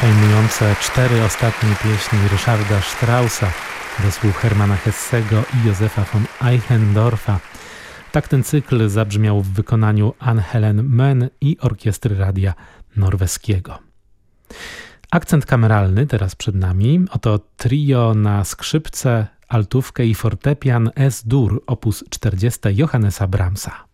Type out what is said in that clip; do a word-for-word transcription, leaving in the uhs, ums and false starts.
przejmujące cztery ostatnie pieśni Ryszarda Straussa do słów Hermana Hessego i Józefa von Eichendorfa. Tak ten cykl zabrzmiał w wykonaniu Ann-Helen Mön i Orkiestry Radia Norweskiego. Akcent kameralny teraz przed nami. Oto trio na skrzypce, altówkę i fortepian S-dur op. czterdzieści Johannesa Brahmsa.